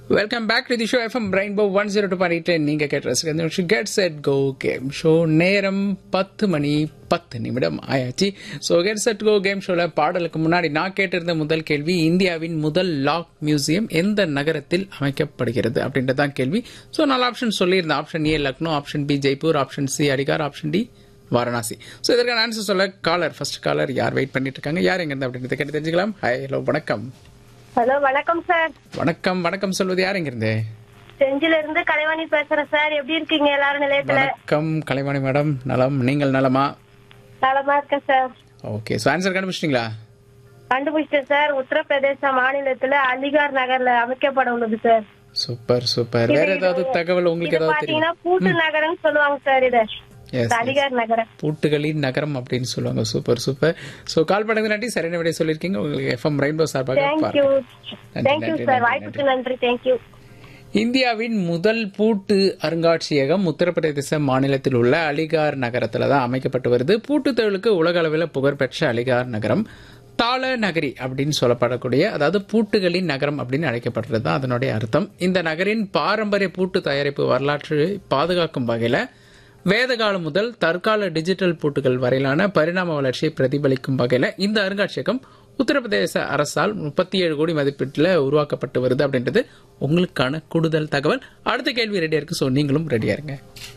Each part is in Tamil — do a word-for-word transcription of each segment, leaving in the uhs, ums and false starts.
Welcome back to the show FM rainbow one zero two point eight. நீங்க கேட்ட ரசிகர் get set go game show. நேரம் பத்து மணி பத்து நிமிடம் ஆயாச்சு. So get set go game ஷோல பாடலுக்கு முன்னாடி நான் கேட்டிருந்த முதல் கேள்வி, இந்தியாவின் முதல் லாக் மியூசியம் எந்த நகரத்தில் அமைக்கப்படுகிறது அப்படின்றதான் கேள்வி. ஸோ நாலு ஆப்ஷன் சொல்லியிருந்தேன். Option A Lucknow, option B Jaipur, option C அடிகார், option D Varanasi. So இதற்கான ஆன்சர் சொல்ல காலர் ஃபர்ஸ்ட் காலர் யார் வெயிட் பண்ணிட்டு இருக்காங்க, யார் எங்க இருந்து அப்படின்றத கேட்டு தெரிஞ்சுக்கலாம். ஹாய், ஹலோ, வணக்கம். ஹலோ, வணக்கம் சார். வணக்கம் வணக்கம் சொல்வது யார் எங்க இருந்து? செஞ்சில இருந்து கலைவாணி பேசுறேன் சார். எப்படி இருக்கீங்க எல்லாரும் நிலையத்துல? வணக்கம் கலைவாணி மேடம், நலம். நீங்கள் நலமா? நலமா இருக்கேன் சார். ஓகே, சோ ஆன்சர் கண்டுபிடிச்சிட்டீங்களா? கண்டுபிடிச்சிட்டேன் சார். உத்தரப்பிரதேச மாநிலத்துல அலிகார் நகர்ல அமைக்கப்பட உள்ளது சார். Super super. வேற ஏதாவது தகவல் உங்களுக்கு ஏதாவது பாத்தீங்கன்னா பூட்டு நகரம் சொல்லுவாங்க சார். இது அலிகார் நகரம், பூட்டுகளின் நகரம் அப்படின்னு சொல்லுவாங்க. Super super. சோ கால் பண்ணது நன்றி, சரியான விடை சொல்லிருக்கீங்க. உங்களுக்கு எஃப்எம் ரெயின்போ சார்பாக தேங்க்யூ தேங்க்யூ சார். வாய்ப்புக்கு நன்றி. தேங்க்யூ. இந்தியாவின் முதல் பூட்டு அருங்காட்சியகம் உத்தரப்பிரதேச மாநிலத்தில் உள்ள அலிகார் நகரத்துல தான் அமைக்கப்பட்டு வருது. பூட்டு தொழிலுக்கு உலக அளவில் புகழ்பெற்ற அலிகார் நகரம் தாள நகரி அப்படின்னு சொல்லப்படக்கூடிய, அதாவது பூட்டுகளின் நகரம் அப்படின்னு அழைக்கப்படுறது தான் அதனுடைய அர்த்தம். இந்த நகரின் பாரம்பரிய பூட்டு தயாரிப்பு வரலாற்று பாதுகாக்கும் வகையில வேதகாலம் முதல் தற்கால டிஜிட்டல் பூட்டுகள் வரையிலான பரிணாம வளர்ச்சியை பிரதிபலிக்கும் வகையில இந்த அருங்காட்சியகம் உத்தரப்பிரதேச அரசால் முப்பத்தி ஏழு கோடி மதிப்பீட்டில் உருவாக்கப்பட்டு வருது அப்படின்றது உங்களுக்கான கூடுதல் தகவல். அடுத்த கேள்வி ரெடியா இருக்கு, ஸோ நீங்களும் ரெடியா இருங்க.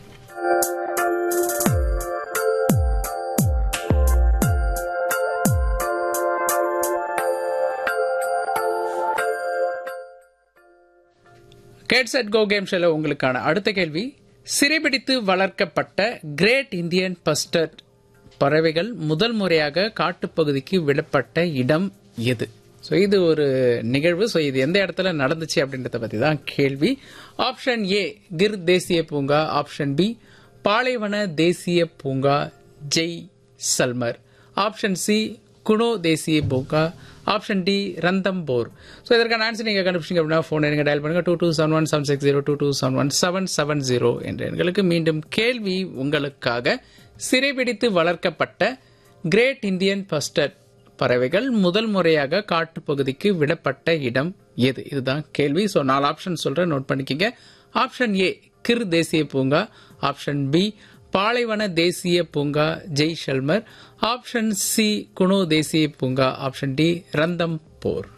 கேட் செட் கோ கேம் ஷோல உங்களுக்கான அடுத்த கேள்வி, சிறைபிடித்து வளர்க்கப்பட்ட கிரேட் இந்தியன் பஸ்டர்ட் பறவைகள் முதல் முறையாக காட்டுப்பகுதிக்கு விடப்பட்ட இடம் எது? ஸோ இது ஒரு நிகழ்வு. ஸோ இது எந்த இடத்துல நடந்துச்சு அப்படின்றத பத்தி தான் கேள்வி. ஆப்ஷன் ஏ கிர் தேசிய பூங்கா, ஆப்ஷன் பி பாலைவன தேசிய பூங்கா ஜெய் சல்மர், ஆப்ஷன் சி குணோ தேசிய பூங்கா, ஆப்ஷன் டி ரந்தம்போர். ஸோ இதற்கான ஆன்சர் நீங்க கண்டுபிடிச்சிங்க அப்படின்னா போன் நீங்க டயல் பண்ணுங்க two two seven one seven six zero two two seven one seven seven zero என்ற எண்களுக்கு. மீண்டும் கேள்வி உங்களுக்காக, சிறைபிடித்து வளர்க்கப்பட்ட கிரேட் இந்தியன் பஸ்டர்ட் பறவைகள் முதல் முறையாக காட்டுப்பகுதிக்கு விடப்பட்ட இடம் எது? இதுதான் கேள்வி. ஸோ நாலு ஆப்ஷன் சொல்றேன், நோட் பண்ணிக்கங்க. ஆப்ஷன் ஏ கிர் தேசிய பூங்கா, ஆப்ஷன் பி பாலைவன தேசிய பூங்கா ஜெய் ஷல்மர், ஆப்ஷன் சி குணோ தேசிய பூங்கா, ஆப்ஷன் டி ரந்தம்போர்.